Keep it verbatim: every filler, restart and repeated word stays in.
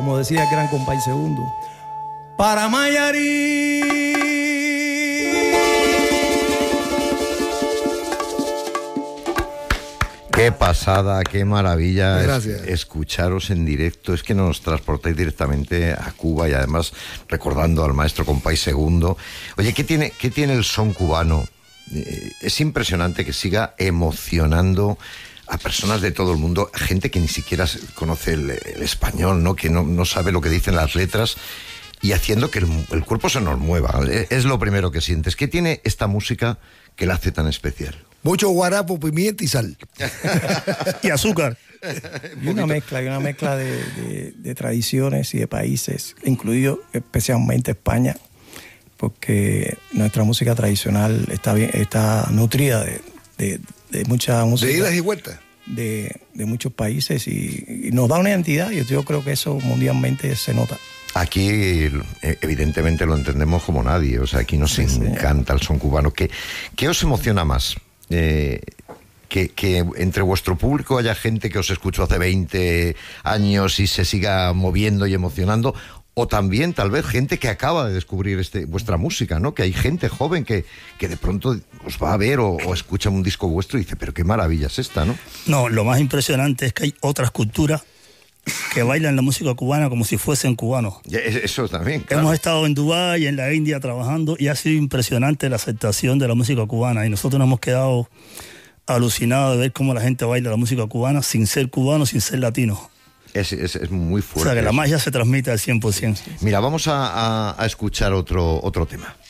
como decía el gran compay Segundo, para Mayarí. Qué pasada, qué maravilla Gracias. es, escucharos en directo. Es que nos transportáis directamente a Cuba y además recordando al maestro compay Segundo. Oye, ¿qué tiene, qué tiene el son cubano? Eh, es impresionante que siga emocionando a personas de todo el mundo, gente que ni siquiera conoce el, el español, ¿no? Que no, no sabe lo que dicen las letras, y haciendo que el, el cuerpo se nos mueva. Es, es lo primero que sientes. ¿Qué tiene esta música que la hace tan especial? Mucho guarapo, pimienta y sal. Y azúcar. Y una mezcla, y una mezcla de, de, de tradiciones y de países, incluido especialmente España, porque nuestra música tradicional está bien, está nutrida de, de, de mucha música. De idas y vueltas. De, de muchos países y, y nos da una identidad, y yo creo que eso mundialmente se nota. Aquí evidentemente lo entendemos como nadie, o sea, aquí nos sí, encanta sí. el son cubano. ¿Qué, qué os emociona más? Eh, que, que entre vuestro público haya gente que os escuchó hace veinte años y se siga moviendo y emocionando, o también tal vez gente que acaba de descubrir este, vuestra música, ¿no? Que hay gente joven que, que de pronto os va a ver o, o escucha un disco vuestro y dice, pero qué maravilla es esta, ¿no? No, lo más impresionante es que hay otras culturas que bailan la música cubana como si fuesen cubanos. Eso también, claro. Hemos estado en Dubái y en la India trabajando y ha sido impresionante la aceptación de la música cubana, y nosotros nos hemos quedado alucinados de ver cómo la gente baila la música cubana sin ser cubano, sin ser latino. Es, es, es muy fuerte. O sea, que la magia se transmite al cien por ciento. Mira, vamos a, a, a escuchar otro, otro tema.